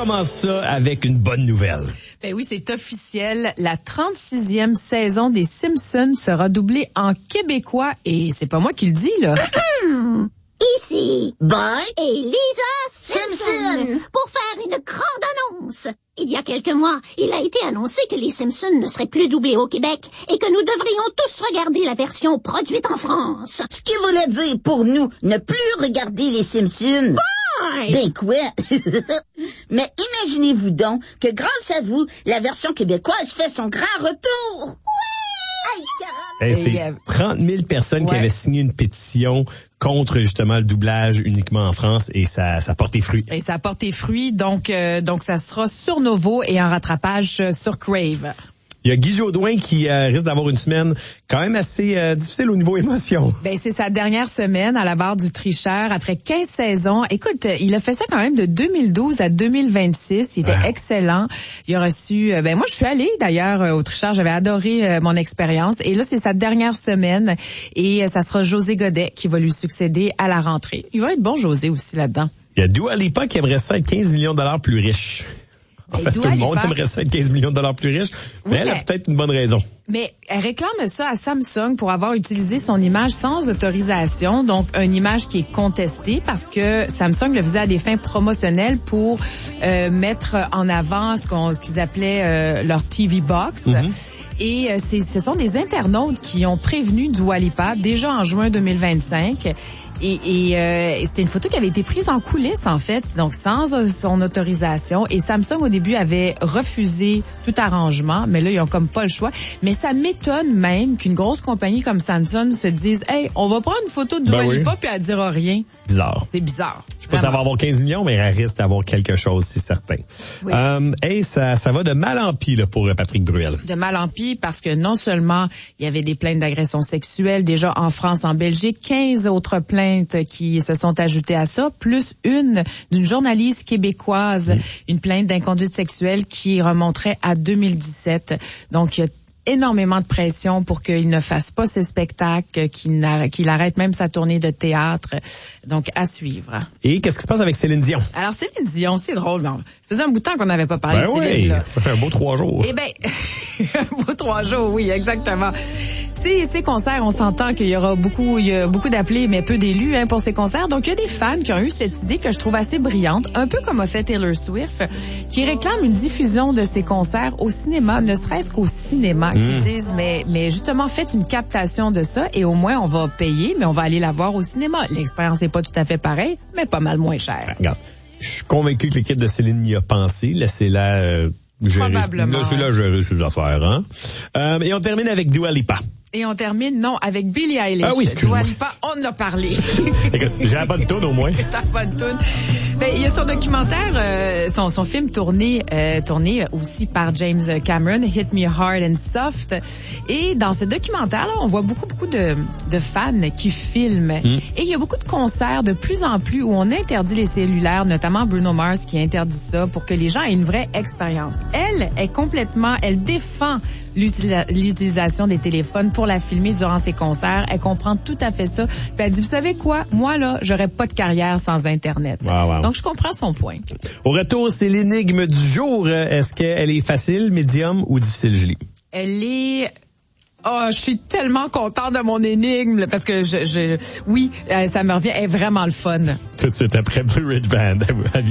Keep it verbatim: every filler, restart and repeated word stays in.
commence ça avec une bonne nouvelle. Ben oui, c'est officiel. La trente-sixième saison des Simpsons sera doublée en québécois et c'est pas moi qui le dis, là. Ici, Bart et Lisa Simpson, pour faire une grande annonce. Il y a quelques mois, il a été annoncé que les Simpsons ne seraient plus doublés au Québec et que nous devrions tous regarder la version produite en France. Ce qui voulait dire pour nous ne plus regarder les Simpsons. Bart! Ben quoi? Mais imaginez-vous donc que grâce à vous, la version québécoise fait son grand retour. Ouais! Aïe, Hey, c'est euh, trente mille personnes ouais. qui avaient signé une pétition contre justement le doublage uniquement en France et ça, ça porte des fruits. Et ça a porté fruit, donc, euh, donc ça sera sur Novo et en rattrapage euh, sur Crave. Il y a Guy Jodoin qui euh, risque d'avoir une semaine quand même assez euh, difficile au niveau émotion. Ben c'est sa dernière semaine à la barre du tricheur après quinze saisons. Écoute, il a fait ça quand même de deux mille douze à deux mille vingt-six. Il était Ah. excellent. Il a reçu, euh, ben moi je suis allée d'ailleurs euh, au tricheur. J'avais adoré euh, mon expérience. Et là c'est sa dernière semaine et euh, ça sera José Godet qui va lui succéder à la rentrée. Il va être bon José aussi là-dedans. Il y a Dua Lipa qui aimerait ça être quinze millions de dollars plus riche. En Ben, fait, Dua tout le monde Lipa- aimerait ça être quinze millions de dollars plus riche, mais Oui, elle a mais- peut-être une bonne raison. Mais elle réclame ça à Samsung pour avoir utilisé son image sans autorisation, donc une image qui est contestée parce que Samsung le faisait à des fins promotionnelles pour euh, mettre en avant ce qu'on ce qu'ils appelaient euh, leur T V box. Mm-hmm. Et euh, c'est, ce sont des internautes qui ont prévenu Dua Lipa déjà en juin deux mille vingt-cinq. Et, et, euh, et c'était une photo qui avait été prise en coulisses, en fait, donc sans euh, son autorisation. Et Samsung, au début, avait refusé tout arrangement, mais là, ils ont comme pas le choix. Mais ça m'étonne même qu'une grosse compagnie comme Samsung se dise « Hey, on va prendre une photo de Dua Ben oui. Lipa puis elle dira rien. Bizarre. » C'est bizarre. Je sais pas si ça va avoir quinze millions, mais elle risque d'avoir quelque chose, c'est certain. Oui. Euh, hey, ça, ça va de mal en pis là, pour Patrick Bruel. De mal en pis parce que non seulement il y avait des plaintes d'agression sexuelle déjà en France, en Belgique, quinze autres plaintes qui se sont ajoutées à ça, plus une d'une journaliste québécoise, mmh. une plainte d'inconduite sexuelle qui remonterait à deux mille dix-sept. Donc, il y a énormément de pression pour qu'il ne fasse pas ses spectacles, qu'il, qu'il arrête même sa tournée de théâtre. Donc, à suivre. Et qu'est-ce qui se passe avec Céline Dion? Alors, Céline Dion, c'est drôle. Non? Ça faisait un bout de temps qu'on n'avait pas parlé Ben de oui, Céline. Là. ça fait un beau trois jours. Eh bien, un beau trois jours, oui, exactement. Ces, ces concerts, on s'entend qu'il y aura beaucoup, il y a beaucoup d'appelés, mais peu d'élus hein, pour ces concerts. Donc, il y a des fans qui ont eu cette idée que je trouve assez brillante, un peu comme a fait Taylor Swift, qui réclame une diffusion de ces concerts au cinéma, ne serait-ce qu'au cinéma, mmh. qui disent, mais, mais justement, faites une captation de ça et au moins, on va payer, mais on va aller la voir au cinéma. L'expérience n'est pas tout à fait pareille, mais pas mal moins chère. Regarde, je suis convaincu que l'équipe de Céline y a pensé. Laissez-la euh, gérer, Probablement. laissez-la gérer ses affaires. Hein? Euh, et on termine avec Dua Lipa. Et on termine, non, avec Billie Eilish. Ah oui, excuse-moi. Dua Lipa, on en a parlé. Écoute, j'ai la bonne toune au moins. T'as pas de toune. Ben, il y a son documentaire, euh, son, son film tourné, euh, tourné aussi par James Cameron, Hit Me Hard and Soft. Et dans ce documentaire-là, on voit beaucoup, beaucoup de, de fans qui filment. Mm. Et il y a beaucoup de concerts de plus en plus où on interdit les cellulaires, notamment Bruno Mars qui interdit ça pour que les gens aient une vraie expérience. Elle est complètement, elle défend l'utilisation des téléphones pour la filmer durant ses concerts. Elle comprend tout à fait ça. Puis elle dit, vous savez quoi? Moi, là, j'aurais pas de carrière sans Internet. Wow, wow. Donc, je comprends son point. Au retour, c'est l'énigme du jour. Est-ce qu'elle est facile, médium ou difficile, Julie? Elle est... Oh, je suis tellement contente de mon énigme parce que je, je oui, ça me revient. Elle est vraiment le fun. Tout de suite après Blue Ridge Band.